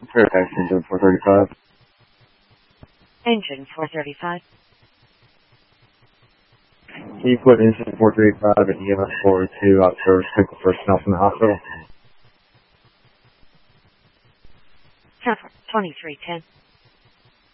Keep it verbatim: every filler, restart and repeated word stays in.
Fairfax engine four thirty-five. Engine four thirty-five. Can you put engine four thirty-five and E M S four oh two out service medical personnel from the hospital? Tower twenty-three ten.